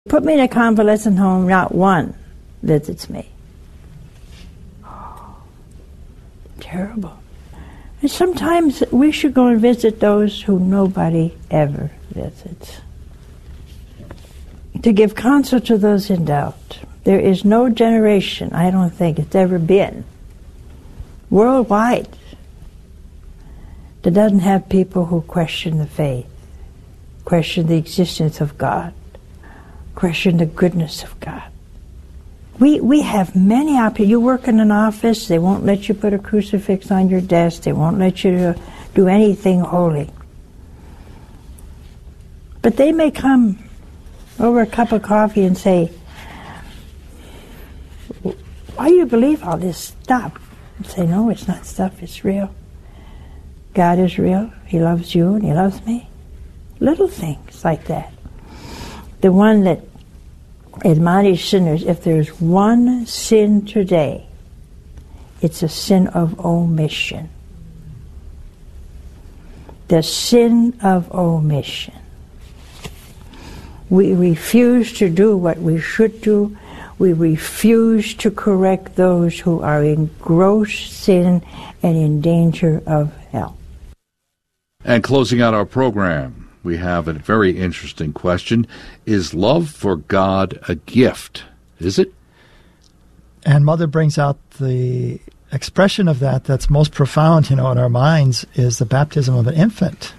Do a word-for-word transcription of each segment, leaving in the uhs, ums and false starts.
Put me in a convalescent home, not one visits me. Oh, terrible. And sometimes we should go and visit those who nobody ever visits. To give counsel to those in doubt. There is no generation, I don't think it's ever been, worldwide, that doesn't have people who question the faith, question the existence of God, question the goodness of God. We we have many options. You work in an office, they won't let you put a crucifix on your desk, they won't let you do, do anything holy. But they may come over a cup of coffee and say, why do you believe all this stuff? And say, no, it's not stuff, it's real. God is real, He loves you and He loves me. Little things like that. The one that admonished sinners, if there's one sin today, it's a sin of omission. The sin of omission. We refuse to do what we should do. We refuse to correct those who are in gross sin and in danger of hell. And closing out our program, we have a very interesting question. Is love for God a gift? Is it? And Mother brings out the expression of that that's most profound, you know, in our minds is the baptism of an infant.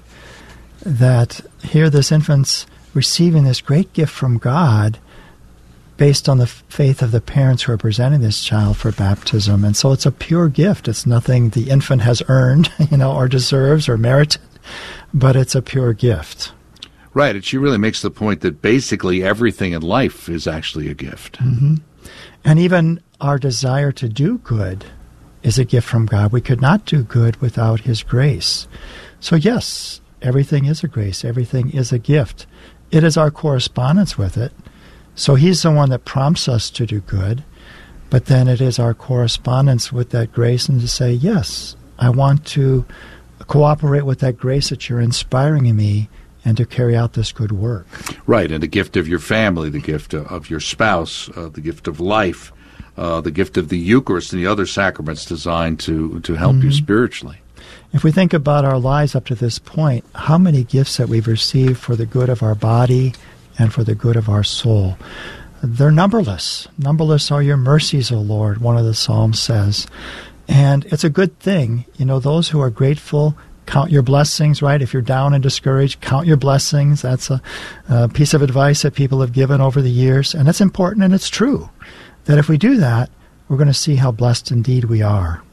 That here this infant's receiving this great gift from God based on the faith of the parents who are presenting this child for baptism. And so it's a pure gift. It's nothing the infant has earned, you know, or deserves or merited, but it's a pure gift. Right. And she really makes the point that basically everything in life is actually a gift. Mm-hmm. And even our desire to do good is a gift from God. We could not do good without His grace. So yes, everything is a grace. Everything is a gift. It is our correspondence with it. So He's the one that prompts us to do good, but then it is our correspondence with that grace and to say, yes, I want to cooperate with that grace that you're inspiring in me and to carry out this good work. Right, and the gift of your family, the gift of your spouse, uh, the gift of life, uh, the gift of the Eucharist and the other sacraments designed to, to help mm-hmm. you spiritually. If we think about our lives up to this point, how many gifts that we've received for the good of our body and for the good of our soul. They're numberless. Numberless are your mercies, O Lord, one of the Psalms says. And it's a good thing. You know, those who are grateful, count your blessings, right? If you're down and discouraged, count your blessings. That's a, a piece of advice that people have given over the years. And it's important and it's true that if we do that, we're going to see how blessed indeed we are.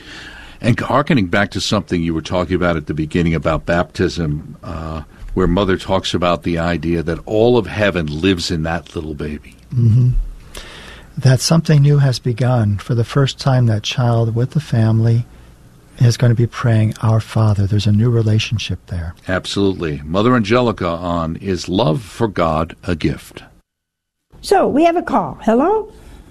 And hearkening back to something you were talking about at the beginning about baptism, uh, where Mother talks about the idea that all of heaven lives in that little baby. Mm-hmm. That something new has begun. For the first time, that child with the family is going to be praying, Our Father. There's a new relationship there. Absolutely. Mother Angelica on Is Love for God a Gift? So, we have a call. Hello?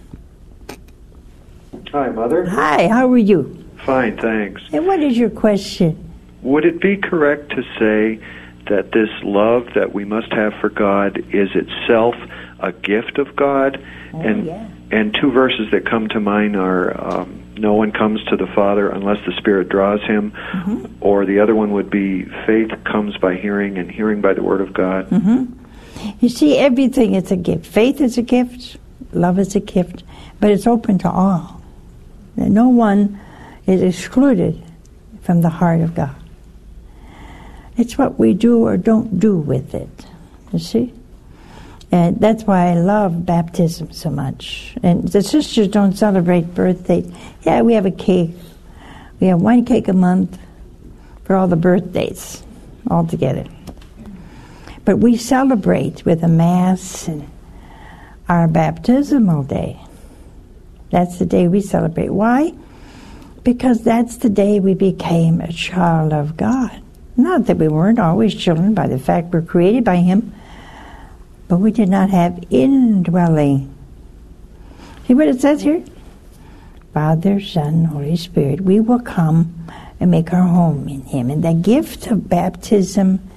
Hi, Mother. Hi, how are you? Fine, thanks. And what is your question? Would it be correct to say that this love that we must have for God is itself a gift of God? Oh, and yeah. and two verses that come to mind are, um, no one comes to the Father unless the Spirit draws him, mm-hmm. or the other one would be, faith comes by hearing, and hearing by the Word of God. Mm-hmm. You see, everything is a gift. Faith is a gift, love is a gift, but it's open to all. No one is excluded from the heart of God. It's what we do or don't do with it, you see? And that's why I love baptism so much. And the sisters don't celebrate birthdays. Yeah, we have a cake. We have one cake a month for all the birthdays all together. But we celebrate with a Mass and our baptismal day. That's the day we celebrate. Why? Because that's the day we became a child of God. Not that we weren't always children by the fact we're created by Him, but we did not have indwelling. See what it says here? Father, Son, Holy Spirit, we will come and make our home in Him. And the gift of baptism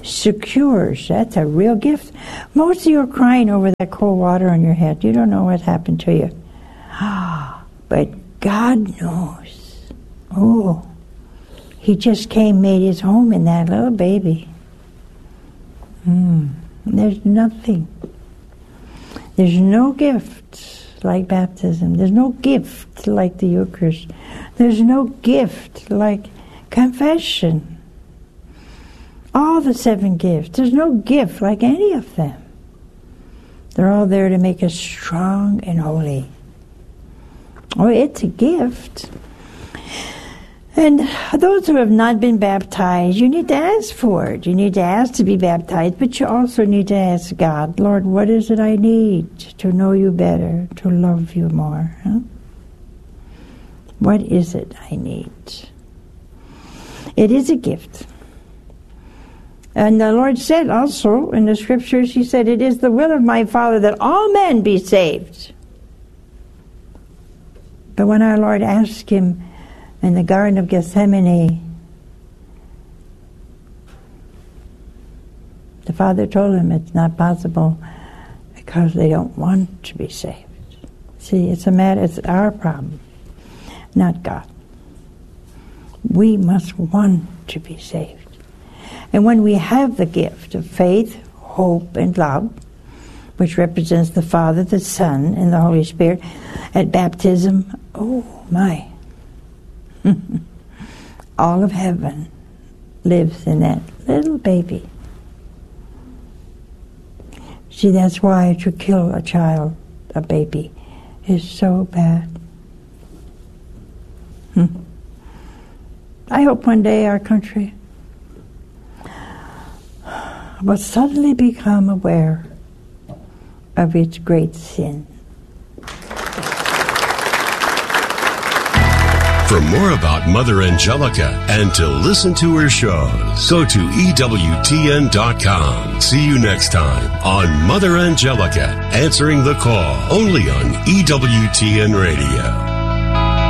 secures. That's a real gift. Most of you are crying over that cold water on your head. You don't know what happened to you. But God knows. Oh, He just came, made His home in that little baby. Mm. There's nothing. There's no gift like baptism. There's no gift like the Eucharist. There's no gift like confession. All the seven gifts. There's no gift like any of them. They're all there to make us strong and holy. Oh, it's a gift. And those who have not been baptized, you need to ask for it. You need to ask to be baptized, but you also need to ask God, Lord, what is it I need to know you better, to love you more? Huh? What is it I need? It is a gift. And the Lord said also in the Scriptures, He said, it is the will of my Father that all men be saved. But when our Lord asked Him in the Garden of Gethsemane, the Father told Him it's not possible because they don't want to be saved. See, it's a matter, it's our problem, not God. We must want to be saved. And when we have the gift of faith, hope, and love, which represents the Father, the Son, and the Holy Spirit, at baptism, oh my, all of heaven lives in that little baby. See, that's why to kill a child, a baby, is so bad. Hmm. I hope one day our country will suddenly become aware of its great sin. For more about Mother Angelica and to listen to her shows, go to E W T N dot com. See you next time on Mother Angelica, answering the call, only on E W T N Radio.